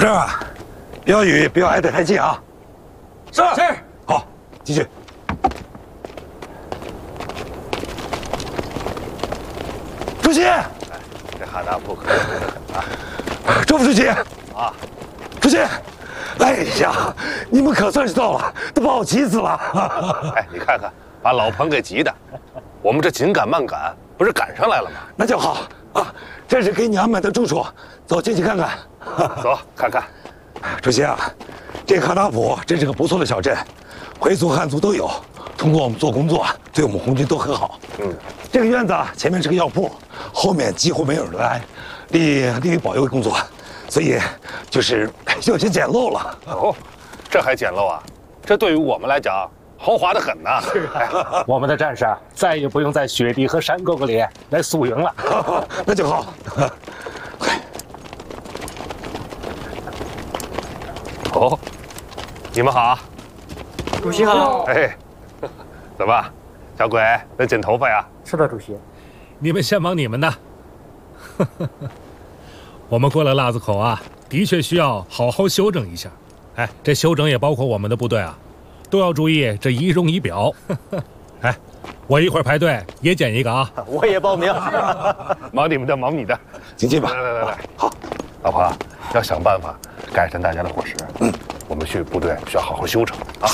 声啊，标语不要挨得太近啊。是。好，继续。主席， 这哈达铺可是狠啊！ 周副书记啊， 主席，哎呀，你们可算是到了，都把我急死了。 哎，你看看，把老彭给急的，我们这紧赶慢赶，不是赶上来了吗？ 那就好啊，这是给你安排的住处，走进去看看。 走，看看。 主席啊，这哈达普真是个不错的小镇，回族汉族都有。通过我们做工作，对我们红军都很好。这个院子前面是个药铺，后面几乎没有人来，利于保佑工作，所以就是有些简陋了。 哦，这还简陋啊？这对于我们来讲，豪华的很呐。 我们的战士啊，再也不用在雪地和山沟沟里来宿营了。 那就好。 哦，你们好。 主席好。 哎，怎么，小鬼在剪头发呀？ 是的，主席。 你们先忙你们的。我们过了腊子口啊，的确需要好好休整一下。哎，这休整也包括我们的部队啊，都要注意这仪容仪表。哎，我一会儿排队也剪一个啊。 我也报名。 忙你们的，忙你的。 请进吧。 来，好，老婆要想办法改善大家的伙食。我们去部队需要好好休整啊。